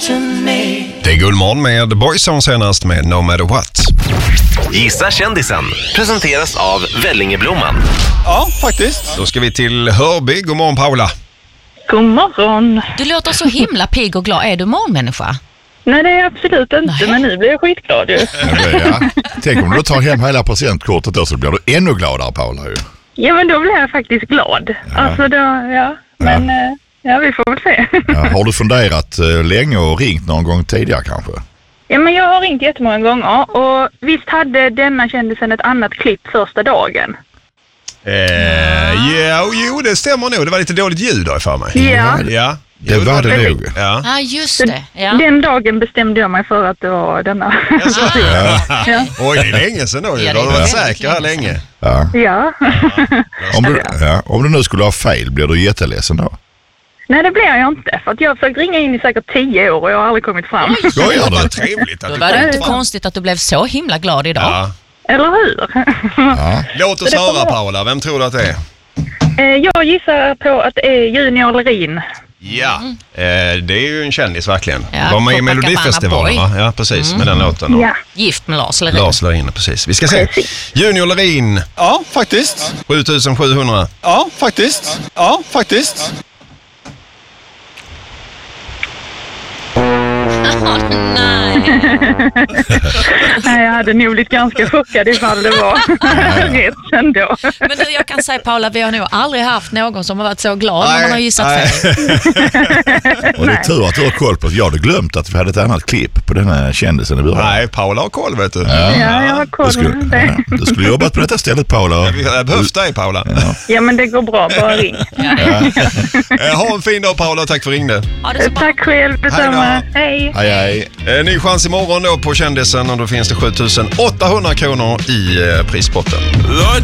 to me. Det är Gullmorgon med Boyzone senast med No Matter What. Gissa kändisen presenteras av Vellingeblomman. Ja, faktiskt. Då ska vi till Hörby. God morgon, Paula. God morgon. Du låter så himla pigg och glad. Är du morgonmänniska? Nej, det är jag absolut inte, men nu blir jag skitglad ju. Ja. Tänk om du tar hem hela presentkortet då, så blir du ännu gladare, Paula. Ju. Ja, men då blir jag faktiskt glad. Ja. Alltså då, ja. Men ja, vi får väl se. Ja, har du funderat länge och ringt någon gång tidigare kanske? Ja, men jag har ringt jättemånga gånger och visst hade denna kändisen ett annat klipp första dagen. Jo, det stämmer nog. Det var lite dåligt ljud där för mig. Ja. Det var det nog. Ja. Ja, just det. Ja. Den dagen bestämde jag mig för att det var denna. Ja. Oj, det är länge sedan då. Ja, Du har varit väldigt säker här länge. Ja. Ja. Om du nu skulle ha fel, blir du jätteledsen då? Nej, det blir jag inte. För att jag har försökt ringa in i säkert 10 år och jag har aldrig kommit fram. Skojar Vad du? trevligt att Då du var det kom inte fram. konstigt att du blev så himla glad idag. Ja. Eller hur? Ja. Låt oss Det kommer höra, vara. Paula. Vem tror du att det är? Jag gissar på att det är Junior Lerin. Ja, det är ju en kändis verkligen. Ja, Var med i Copacabana Melodifestivalen, va? Ja, precis, med den låten. Och Ja. Gift med Lars Lerin. Lars Lerin, precis. Vi ska se. Junior Lerin, Ja, faktiskt. 7700. Ja, faktiskt. Ja, faktiskt. Nej. Nej, jag hade nog blivit ganska chockad ifall det var rätt ändå. Men du, jag kan säga, Paula, vi har nog aldrig haft någon som har varit så glad när man har gissat Nej. fel. Och det är tur att du har koll på att jag hade glömt att vi hade ett annat klipp på den här kändisen i början. Nej, Paula har koll, vet du. Ja, jag har koll på det. Du skulle jobbat på detta stället, Paula. Jag behövs dig, Paula. Ja, men det går bra. Bara ring. Ha en fin dag, Paula. Tack för att du ringde. Ja, det är så bra. Tack själv, detsamma. Hej. Hej. Ny chans imorgon då på kändisen och då finns det 7800 kronor i prispotten. Lord